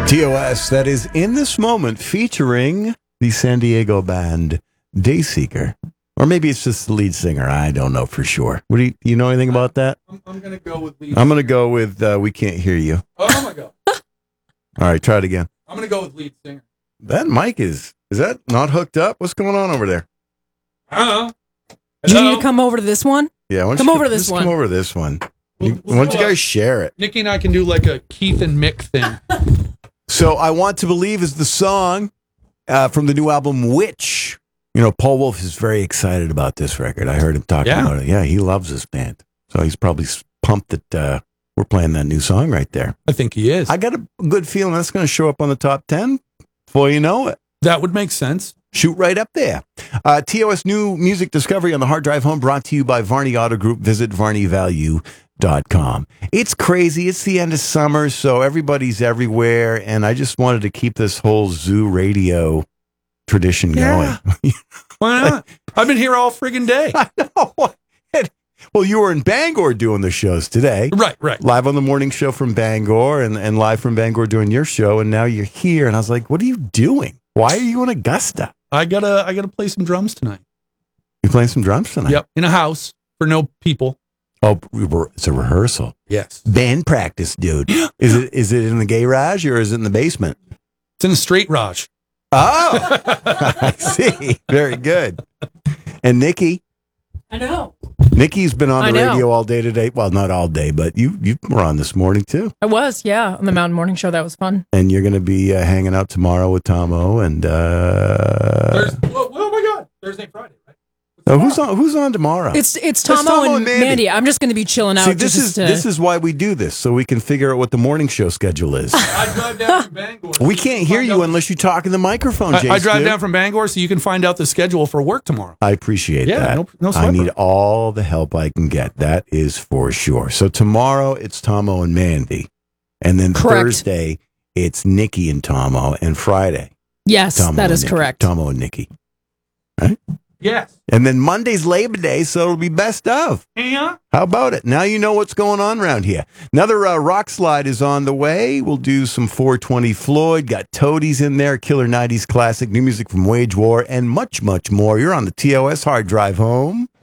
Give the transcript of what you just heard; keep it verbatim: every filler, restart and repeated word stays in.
T O S, that is In This Moment, featuring the San Diego band Dayseeker. Or maybe it's just the lead singer. I don't know for sure. What do you, you know anything about that? I'm, I'm going to go with lead I'm going to go with uh, We Can't Hear You. Oh, my God. All right, try it again. I'm going to go with lead singer. That mic is, is that not hooked up? What's going on over there? I don't know. Do you Hello? need to come over to this one? Yeah, why don't Come you, over to this just one. Come over to this one. We'll- You- we'll why don't you go up. guys share it? Nikki and I can do like a Keith and Mick thing. So I Want to Believe is the song uh, from the new album Witch. You know, Paul Wolf is very excited about this record. I heard him talking Yeah. about it. Yeah, he loves this band. So he's probably s- pumped that uh, we're playing that new song right there. I think he is. I got a good feeling that's going to show up on the top ten before you know it. that would make sense. Shoot right up there. Uh, T O S New Music Discovery on the Hard Drive Home, brought to you by Varney Auto Group. Visit varney value dot com. It's crazy. It's the end of summer, so everybody's everywhere, and I just wanted to keep this whole zoo radio tradition Yeah. going. Why not? I've been here all friggin' day. I know. Well, you were in Bangor doing the shows today. Right, right. Live on the morning show from Bangor, and, and live from Bangor doing your show, and now you're here, and I was like, what are you doing? Why are you in Augusta? I gotta, I gotta play some drums tonight. You playing some drums tonight? Yep, in a house for no people. Oh, we were- it's a rehearsal. Yes, Band practice, dude. Is it is it in the garage or is it in the basement? it's in a straight Raj. Oh, I see. Very good. And Nikki, I know. Nikki's been on I the know. radio all day today. Well, not all day, but you you were on this morning too. I was, yeah, on the Mountain Morning Show. That was fun. And you're going to be uh, hanging out tomorrow with Tomo and uh, Thursday, oh, oh my God, Thursday, Friday, right? oh, who's on who's on tomorrow? It's it's It's Tomo, Tomo and and Mandy. Mandy. I'm just going to be chilling out. See, this just is to, this is why we do this, so we can figure out what the morning show schedule is. I drive down from Bangor. We can't hear you unless you talk in the microphone, I, Jace. I drive dude. down from Bangor so you can find out the schedule for work tomorrow. I appreciate Yeah, that. no- no I sweat, need bro. all the help I can get. That is for sure. So tomorrow it's Tomo and Mandy. And then Correct. Thursday it's Nikki and Tomo. And Friday, yes, Tomo that and is Nikki. correct. Tomo and Nikki. Yes. And then Monday's Labor Day, so it'll be best of. Yeah. How about it? Now you know what's going on around here. Another uh, rock slide is on the way. We'll do some four twenty Floyd, got Toadies in there, Killer nineties classic, new music from Wage War, and much, much more. You're on the T O S Hard Drive Home.